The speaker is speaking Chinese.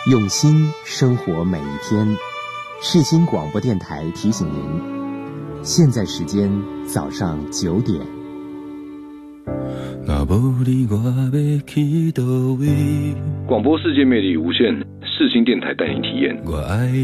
用心生活每一天。世新广播电台提醒您，现在时间早上9点。 广播世界魅力无限，世新电台带你体验。